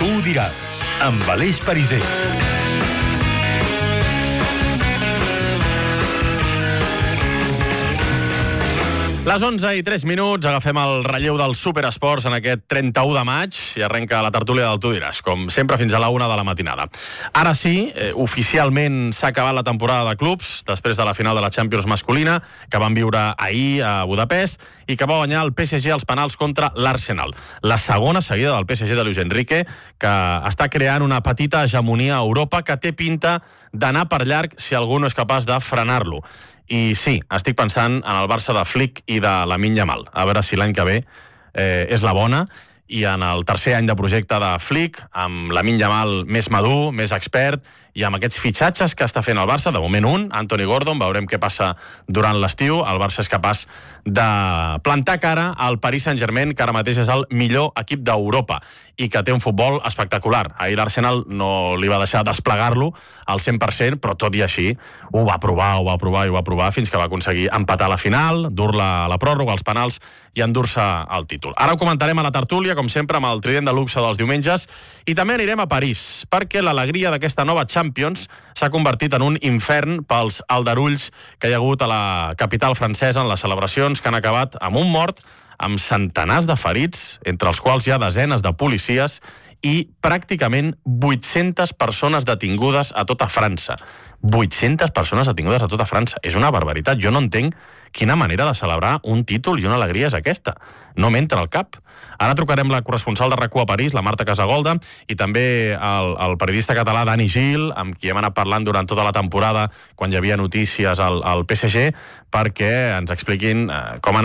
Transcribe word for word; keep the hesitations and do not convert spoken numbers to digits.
Tu ho diràs, amb Aleix Pariser. Les onze i tres minuts, agafem el relleu dels superesports en aquest trenta-u de maig i arrenca la tertúlia del Tu diràs, com sempre fins a la una de la matinada. Ara sí, eh, oficialment s'ha acabat la temporada de clubs, després de la final de la Champions masculina, que van viure ahir a Budapest, i que va guanyar el P S G als penals contra l'Arsenal. La segona seguida del P S G de Luis Enrique, que està creant una petita hegemonia a Europa que té pinta d'anar per llarg si algú no és capaç de frenar-lo. I sí, estic pensant en el Barça de Flick i de Lamine Yamal. A veure si l'any que ve eh, és la bona. I en el tercer any de projecte de Flick, amb Lamine Yamal més madur, més expert, i amb aquests fitxatges que està fent el Barça, de moment un, Anthony Gordon, veurem què passa durant l'estiu, el Barça és capaç de plantar cara al Paris Saint-Germain, que ara mateix és el millor equip d'Europa, i que té un futbol espectacular. Ahir l'Arsenal no li va deixar desplegar-lo al cent per cent, però tot i així ho va provar, ho va provar i ho va provar fins que va aconseguir empatar la final, dur-la a la pròrroga, als penals, i endur-se el títol. Ara ho comentarem a la tertúlia, com sempre, amb el trident de luxe dels diumenges, i també anirem a París, perquè l'alegria d'aquesta nova Champions s'ha convertit en un infern pels aldarulls que hi ha hagut a la capital francesa en les celebracions que han acabat amb un mort, amb centenars de ferits, entre els quals hi ha desenes de policies i pràcticament vuit-centes persones detingudes a tota França. vuit-centes persones detingudes a tota França. És una barbaritat. Jo no entenc quina manera de celebrar un títol i una alegria és aquesta. No m'entra al cap. Ara trucarem la corresponsal de RAC u a París, la Marta Casagolda, i també el, el periodista català Dani Gil, amb qui hem anat parlant durant tota la temporada quan hi havia notícies al, al P S G, perquè ens expliquin eh, com han